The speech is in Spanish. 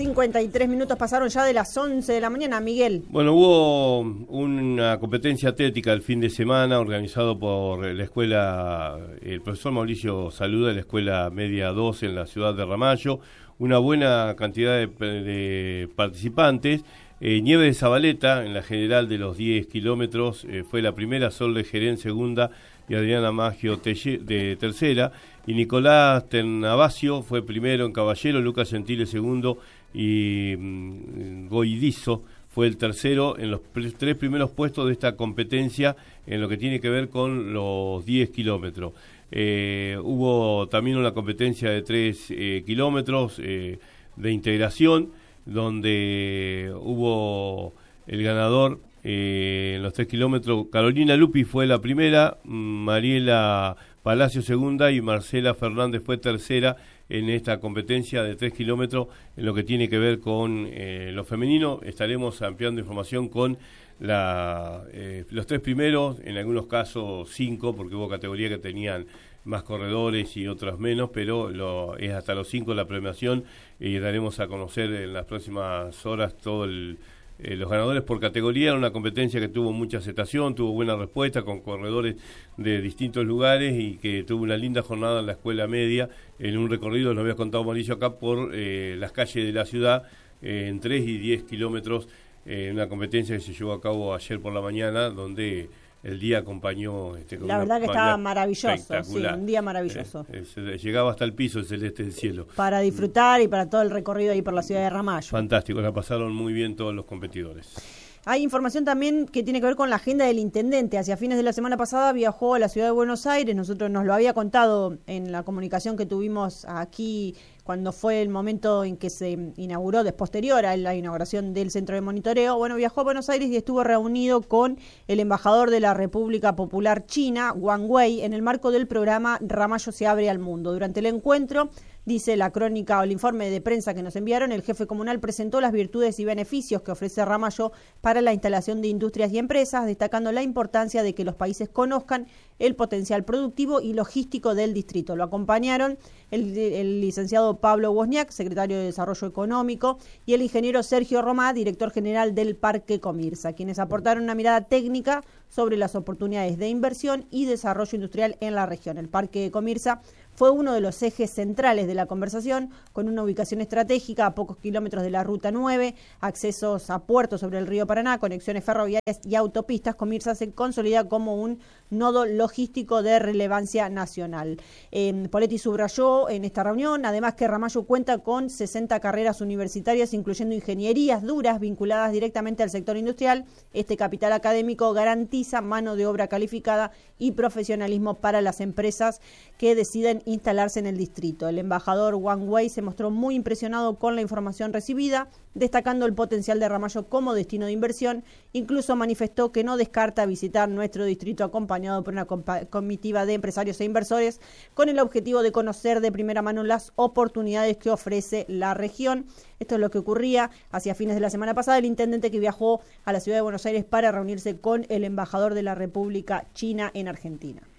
53 minutos pasaron ya de las 11 de la mañana, Miguel. Bueno, hubo una competencia atlética el fin de semana organizado por la escuela, el profesor Mauricio Saluda, de la Escuela Media 2 en la ciudad de Ramallo. Una buena cantidad de participantes. Nieve de Zabaleta, en la general de los 10 kilómetros, fue la primera, Sol de Jerén segunda y Adriana Maggio de tercera. Y Nicolás Ternavasio fue primero en caballero, Lucas Gentile segundo y Goidizo fue el tercero en los tres primeros puestos de esta competencia en lo que tiene que ver con los 10 kilómetros. Hubo también una competencia de 3 kilómetros de integración, donde hubo el ganador en los 3 kilómetros. Carolina Lupi fue la primera, Mariela Palacio segunda y Marcela Fernández fue tercera en esta competencia de 3 kilómetros en lo que tiene que ver con lo femenino. Estaremos ampliando información con los 3 primeros, en algunos casos 5, porque hubo categorías que tenían más corredores y otras menos, pero es hasta los 5 la premiación y daremos a conocer en las próximas horas todos los ganadores por categoría. Era una competencia que tuvo mucha aceptación, tuvo buena respuesta con corredores de distintos lugares y que tuvo una linda jornada en la escuela media, en un recorrido, nos había contado Mauricio acá, por las calles de la ciudad, en 3 y 10 kilómetros, una competencia que se llevó a cabo ayer por la mañana, donde el día acompañó con la verdad que estaba maravilloso, sí, un día maravilloso. Llegaba hasta el piso el celeste del cielo. Para disfrutar y para todo el recorrido ahí por la ciudad de Ramallo. Fantástico, la pasaron muy bien todos los competidores. Hay información también que tiene que ver con la agenda del intendente. Hacia fines de la semana pasada viajó a la ciudad de Buenos Aires. Nosotros nos lo había contado en la comunicación que tuvimos aquí cuando fue el momento en que se inauguró, posterior a la inauguración del centro de monitoreo. Bueno, viajó a Buenos Aires y estuvo reunido con el embajador de la República Popular China, Wang Wei, en el marco del programa Ramallo se abre al mundo. Durante el encuentro, dice la crónica o el informe de prensa que nos enviaron, el jefe comunal presentó las virtudes y beneficios que ofrece Ramallo para la instalación de industrias y empresas, destacando la importancia de que los países conozcan el potencial productivo y logístico del distrito. Lo acompañaron el licenciado Pablo Wozniak, secretario de Desarrollo Económico, y el ingeniero Sergio Romá, director general del Parque Comirsa, quienes aportaron una mirada técnica sobre las oportunidades de inversión y desarrollo industrial en la región. El Parque Comirsa fue uno de los ejes centrales de la conversación, con una ubicación estratégica a pocos kilómetros de la Ruta 9, accesos a puertos sobre el río Paraná, conexiones ferroviarias y autopistas. Comirsa se consolida como un nodo logístico de relevancia nacional. Poletti subrayó en esta reunión, además, que Ramallo cuenta con 60 carreras universitarias, incluyendo ingenierías duras vinculadas directamente al sector industrial. Este capital académico garantiza mano de obra calificada y profesionalismo para las empresas que deciden instalarse en el distrito. El embajador Wang Wei se mostró muy impresionado con la información recibida, destacando el potencial de Ramallo como destino de inversión. Incluso manifestó que no descarta visitar nuestro distrito acompañado por una comitiva de empresarios e inversores, con el objetivo de conocer de primera mano las oportunidades que ofrece la región. Esto es lo que ocurría hacia fines de la semana pasada. El intendente que viajó a la ciudad de Buenos Aires para reunirse con el embajador de la República China en Argentina.